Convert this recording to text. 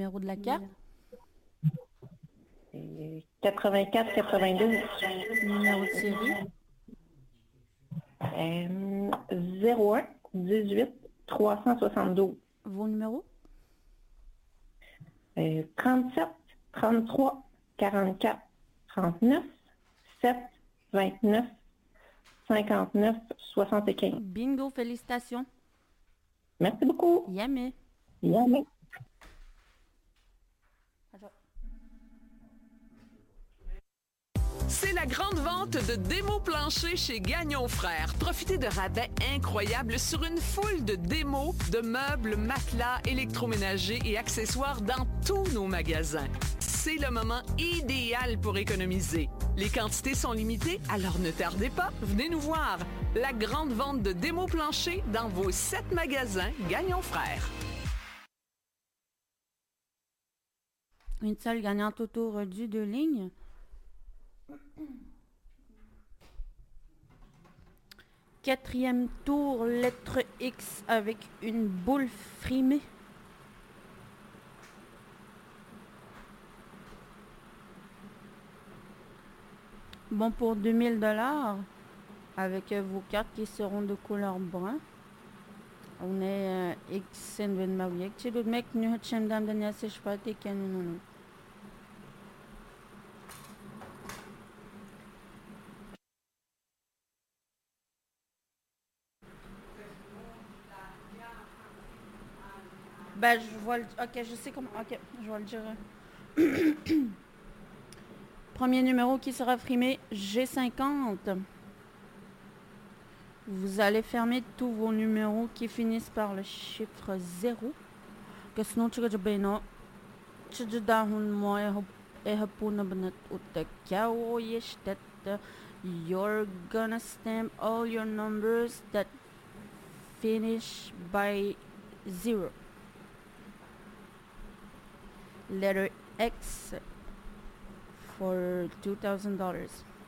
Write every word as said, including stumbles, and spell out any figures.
numéro de la carte. Et quatre-vingt-quatre quatre-vingt-douze. Numéro de série. Euh, zéro un dix-huit trois cent soixante-douze. Vos numéros? Euh, trente-sept trente-trois quarante-quatre trente-neuf sept vingt-neuf cinquante-neuf soixante-quinze. Bingo, félicitations. Merci beaucoup. Yamé. Yamé. C'est la grande vente de démos planchers chez Gagnon Frères. Profitez de rabais incroyables sur une foule de démos, de meubles, matelas, électroménagers et accessoires dans tous nos magasins. C'est le moment idéal pour économiser. Les quantités sont limitées, alors ne tardez pas, venez nous voir. La grande vente de démos planchers dans vos sept magasins Gagnon Frères. Une seule gagnante autour du deux lignes. Quatrième tour, lettre X avec une boule frimée. Bon pour deux mille dollars avec euh, vos cartes qui seront de couleur brun. On est euh, X en ven mawiyek. Chidud mek nu hachem dam danya seshpati kanunu. Ben, je vois le... Ok, je sais comment... Ok, je vais le dire. Premier numéro qui sera frimé, G cinquante. Vous allez fermer tous vos numéros qui finissent par le chiffre zéro. Que sinon, tu vas dire, tu vas dire, you're gonna stamp all your numbers that finish by zero. Letter X for two thousand dollars.